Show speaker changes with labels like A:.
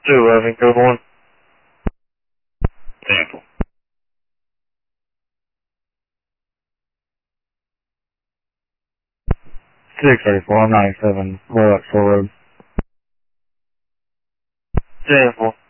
A: 211, code 1.
B: Sample.
A: 634, I'm 97, Royal Road.
B: Sample.